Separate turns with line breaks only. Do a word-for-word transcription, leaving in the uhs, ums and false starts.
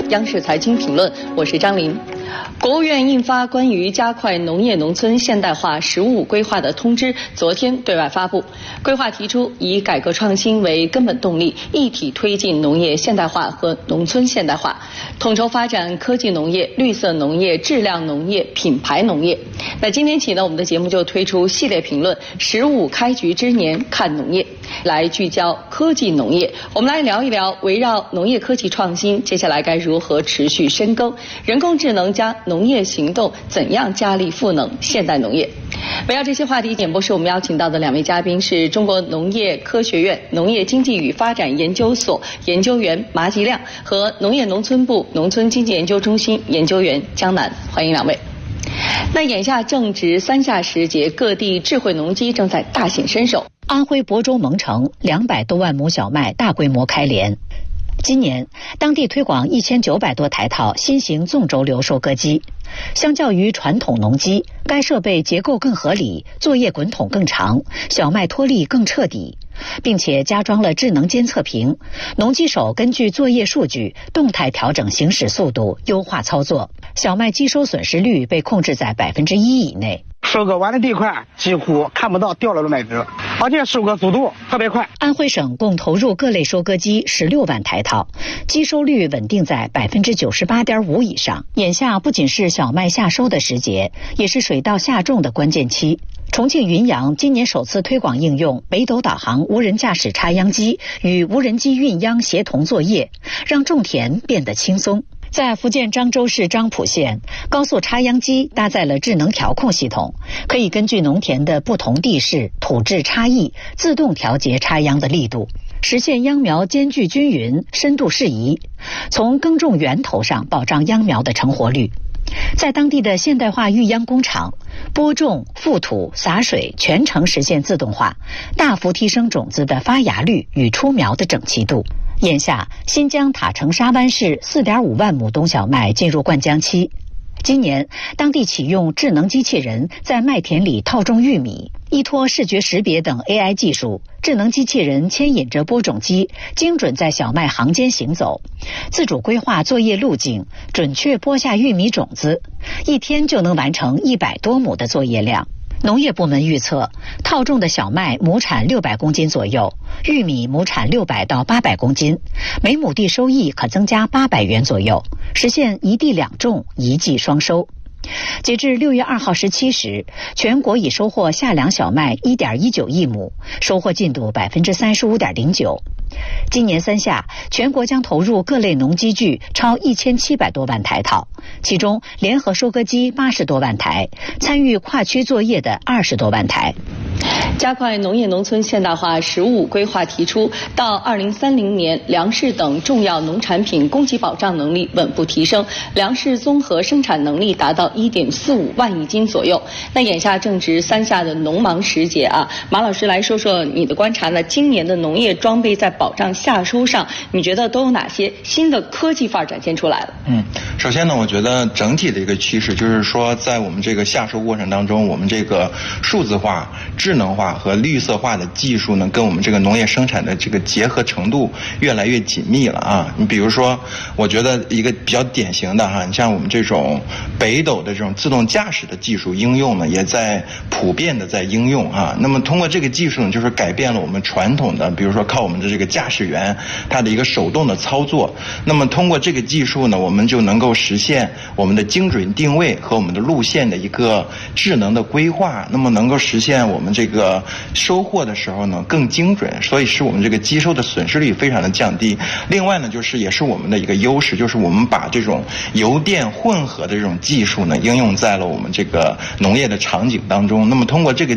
央视财经评论，我是张琳。国务院印发关于加快农业农村现代化“十五”规划的通知，昨天对外发布。规划提出，以改革创新为根本动力，一体推进农业现代化和农村现代化，统筹发展科技农业、绿色农业、质量农业、品牌农业。那今天起呢，我们的节目就推出系列评论“十五开局之年看农业”，来聚焦科技农业。我们来聊一聊，围绕农业科技创新，接下来该如何持续深耕？人工智能加农业行动，怎样加力赋能现代农业？围绕这些话题，演播室我们邀请到的两位嘉宾是中国农业科学院农业经济与发展研究所研究员麻吉亮和农业农村部农村经济研究中心研究员江南，欢迎两位。那眼下正值三夏时节，各地智慧农机正在大显身手。
安徽亳州蒙城两百多万亩小麦大规模开镰。今年，当地推广一千九百多台套新型纵轴流收割机。相较于传统农机，该设备结构更合理，作业滚筒更长，小麦脱粒更彻底，并且加装了智能监测屏，农机手根据作业数据动态调整行驶速度，优化操作，小麦机收损失率被控制在百分之一以内。
收割完的地块几乎看不到掉落的麦子，而且收割速度特别快。
安徽省共投入各类收割机十六万台套，机收率稳定在百分之九十八点五以上。眼下不仅是小麦夏收的时节，也是水稻下种的关键期。重庆云阳今年首次推广应用北斗导航无人驾驶插秧机与无人机运秧协同作业，让种田变得轻松。在福建漳州市漳浦县，高速插秧机搭载了智能调控系统，可以根据农田的不同地势、土质差异，自动调节插秧的力度，实现秧苗间距均匀、深度适宜，从耕种源头上保障秧苗的成活率。在当地的现代化育秧工厂，播种、覆土、洒水全程实现自动化，大幅提升种子的发芽率与出苗的整齐度。眼下，新疆塔城沙湾市 四点五万亩冬小麦进入灌浆期。今年，当地启用智能机器人在麦田里套种玉米，依托视觉识别等 A I 技术，智能机器人牵引着播种机，精准在小麦行间行走，自主规划作业路径，准确播下玉米种子，一天就能完成一百多亩的作业量。农业部门预测，套种的小麦亩产六百公斤左右，玉米亩产六百到八百公斤，每亩地收益可增加八百元左右，实现一地两种、一季双收。截至六月二号十七时，全国已收获夏粮小麦 一点一九亿亩，收获进度 百分之三十五点零九。今年三夏，全国将投入各类农机具超一千七百多万台套，其中联合收割机八十多万台，参与跨区作业的二十多万台。
加快农业农村现代化“十五”规划提出，到二零三零年，粮食等重要农产品供给保障能力稳步提升，粮食综合生产能力达到 一点四五万亿斤左右。那眼下正值三夏的农忙时节啊，马老师来说说你的观察呢？今年的农业装备在保障夏收上，你觉得都有哪些新的科技范儿展现出来了？
嗯，首先呢，我觉得整体的一个趋势就是说，在我们这个夏收过程当中，我们这个数字化、智能化和绿色化的技术呢，跟我们这个农业生产的这个结合程度越来越紧密了啊。你比如说，我觉得一个比较典型的哈，你像我们这种北斗的这种自动驾驶的技术应用呢，也在普遍的在应用啊。那么通过这个技术呢，就是改变了我们传统的，比如说靠我们的这个驾驶员他的一个手动的操作。那么通过这个技术呢，我们就能够实现我们的精准定位和我们的路线的一个智能的规划，那么能够实现我们这个收获的时候呢更精准，所以使我们这个机收的损失率非常的降低。另外呢，就是也是我们的一个优势，就是我们把这种油电混合的这种技术呢应用在了我们这个农业的场景当中。那么通过这个